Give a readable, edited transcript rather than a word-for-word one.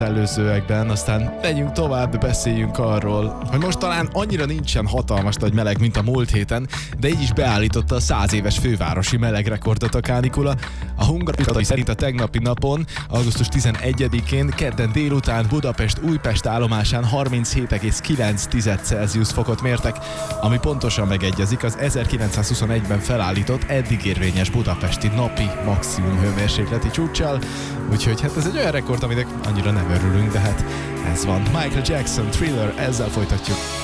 előzőekben, aztán megyünk tovább, beszéljünk arról, hogy most talán annyira nincsen hatalmas nagy meleg, mint a múlt héten, de így is beállította a 100 éves fővárosi melegrekordot a kánikula. A Hungaroring szerint a tegnapi napon, augusztus 11-én, kedden délután Budapest-Újpest állomásán 37,9 Celsius fokot mértek, ami pontosan megegyezik az 1921-ben felállított, eddig érvényes budapesti napi maximum hőmérsékleti csúccsal, úgyhogy hát ez egy olyan rekord, aminek annyira nem örülünk, de hát ez van. Michael Jackson, Thriller, ezzel folytatjuk.